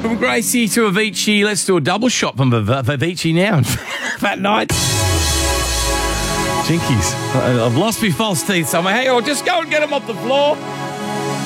From Gracie to Avicii, let's do a double shot from Avicii now. Fat nights. Jinkies. I've lost my false teeth somewhere. Hang on, just go and get them off the floor.